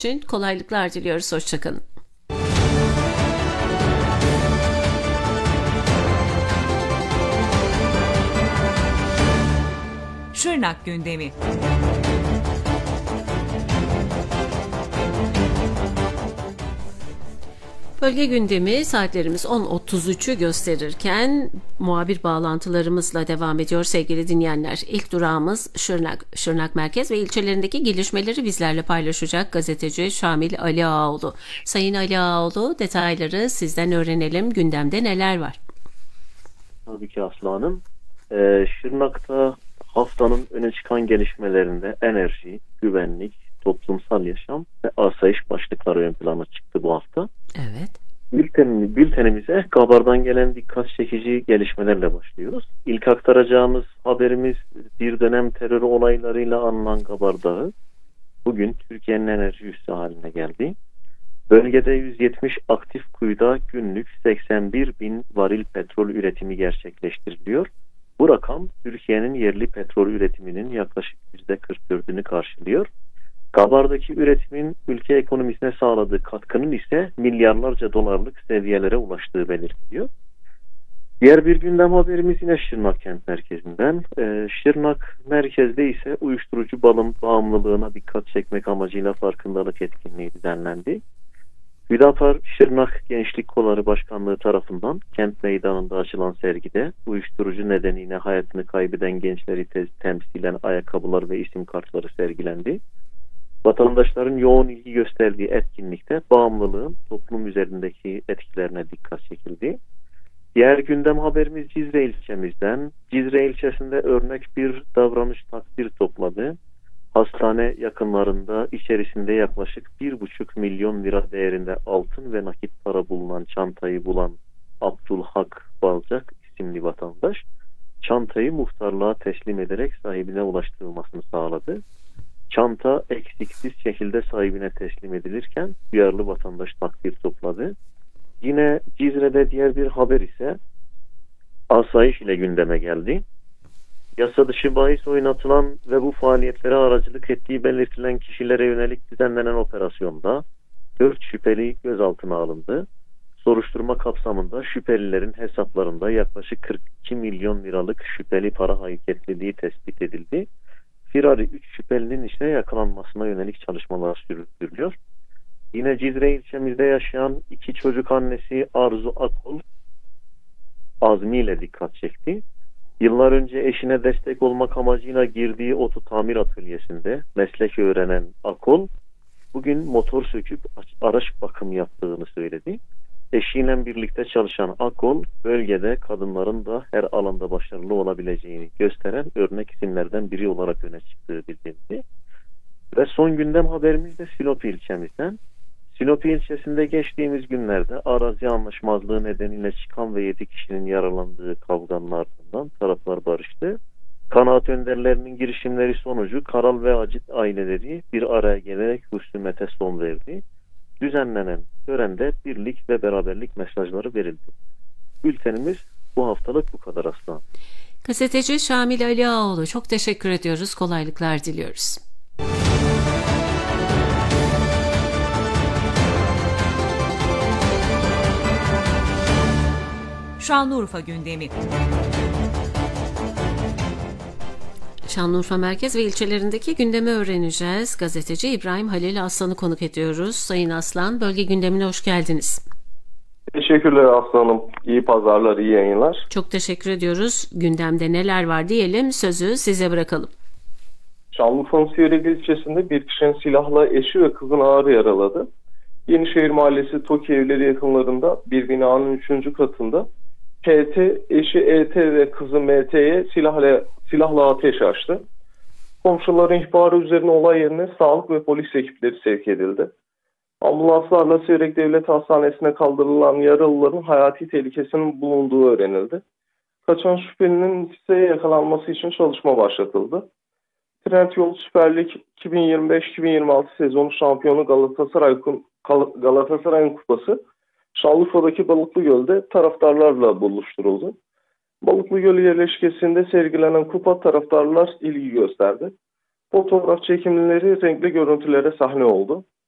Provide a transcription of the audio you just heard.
için kolaylıklar diliyoruz. Hoşçakalın. Şırnak gündemi. Bölge gündemi saatlerimiz 10.33'ü gösterirken muhabir bağlantılarımızla devam ediyor sevgili dinleyenler. İlk durağımız Şırnak merkez ve ilçelerindeki gelişmeleri bizlerle paylaşacak gazeteci Şamil Ali Ağaoğlu. Sayın Ali Ağaoğlu, detayları sizden öğrenelim. Gündemde neler var? Tabii ki Aslı Hanım. Şırnak'ta haftanın öne çıkan gelişmelerinde enerji, güvenlik, toplumsal yaşam ve asayiş başlıkları ön plana çıktı bu hafta. Evet. Bültenimize Gabar'dan gelen dikkat çekici gelişmelerle başlıyoruz. İlk aktaracağımız haberimiz bir dönem terör olaylarıyla anılan Gabar Dağı bugün Türkiye'nin enerji üssü haline geldi. Bölgede 170 aktif kuyuda günlük 81 bin varil petrol üretimi gerçekleştiriliyor. Bu rakam Türkiye'nin yerli petrol üretiminin yaklaşık %44'ünü karşılıyor. Gabar'daki üretimin ülke ekonomisine sağladığı katkının ise milyarlarca dolarlık seviyelere ulaştığı belirtiliyor. Diğer bir gündem haberimiz yine Şırnak kent merkezinden. Şırnak merkezde ise uyuşturucu bağımlılığına dikkat çekmek amacıyla farkındalık etkinliği düzenlendi. Hüdapar Şırnak Gençlik Kolları Başkanlığı tarafından kent meydanında açılan sergide uyuşturucu nedeniyle hayatını kaybeden gençleri temsilen ayakkabılar ve isim kartları sergilendi. Vatandaşların yoğun ilgi gösterdiği etkinlikte bağımlılığın toplum üzerindeki etkilerine dikkat çekildi. Diğer gündem haberimiz Cizre ilçemizden. Cizre ilçesinde örnek bir davranış takdir topladı. Hastane yakınlarında içerisinde yaklaşık 1,5 milyon lira değerinde altın ve nakit para bulunan çantayı bulan Abdülhak Balcak isimli vatandaş çantayı muhtarlığa teslim ederek sahibine ulaştırılmasını sağladı. Çanta eksiksiz şekilde sahibine teslim edilirken duyarlı vatandaş takdir topladı. Yine Cizre'de diğer bir haber ise asayiş ile gündeme geldi. Yasa dışı bahis oynatılan ve bu faaliyetlere aracılık ettiği belirtilen kişilere yönelik düzenlenen operasyonda 4 şüpheli gözaltına alındı. Soruşturma kapsamında şüphelilerin hesaplarında yaklaşık 42 milyon liralık şüpheli para hareketliliği tespit edildi. Firari 3 şüphelinin ise yakalanmasına yönelik çalışmalar sürdürülüyor. Yine Cizre ilçemizde yaşayan 2 çocuk annesi Arzu Akol azmi ile dikkat çekti. Yıllar önce eşine destek olmak amacıyla girdiği oto tamir atölyesinde meslek öğrenen Akol bugün motor söküp araç bakım yaptığını söyledi. Eşiyle birlikte çalışan Akol bölgede kadınların da her alanda başarılı olabileceğini gösteren örnek isimlerden biri olarak öne çıktığı bildirildi. Ve son gündem haberimiz de Sinop ilçemizden. Sinop ilçesinde geçtiğimiz günlerde arazi anlaşmazlığı nedeniyle çıkan ve 7 kişinin yaralandığı kavganın ardından taraflar barıştı. Kanaat önderlerinin girişimleri sonucu Karal ve Acit aileleri bir araya gelerek husumete son verdi. Düzenlenen törende birlik ve beraberlik mesajları verildi. Bültenimiz bu haftalık bu kadar Aslan. Gazeteci Şamil Ali Ağaoğlu, çok teşekkür ediyoruz. Kolaylıklar diliyoruz. Şanlıurfa gündemi. Şanlıurfa merkez ve ilçelerindeki gündemi öğreneceğiz. Gazeteci İbrahim Halil Aslan'ı konuk ediyoruz. Sayın Aslan, bölge gündemine hoş geldiniz. Teşekkürler Aslanım. İyi pazarlar, iyi yayınlar. Çok teşekkür ediyoruz. Gündemde neler var diyelim, sözü size bırakalım. Şanlıurfa'nın Sivrek ilçesinde bir kişinin silahla eşi ve kızını ağır yaraladı. Yenişehir Mahallesi TOKİ evleri yakınlarında bir binanın 3. katında PT, eşi ET ve kızı MT'ye silahla ateş açtı. Komşuların ihbarı üzerine olay yerine sağlık ve polis ekipleri sevk edildi. Ambulanslarla Sivrek Devlet Hastanesi'ne kaldırılan yaralıların hayati tehlikesinin bulunduğu öğrenildi. Kaçan şüphelinin ise yakalanması için çalışma başlatıldı. Trendyol Süper Lig 2025-2026 sezonu şampiyonu Galatasaray'ın kupası Şanlıurfa'daki Balıklıgöl'de taraftarlarla buluşturuldu. Balıklıgöl yerleşkesinde sergilenen kupa taraftarlar ilgi gösterdi. Fotoğraf çekimleri renkli görüntülere sahne oldu.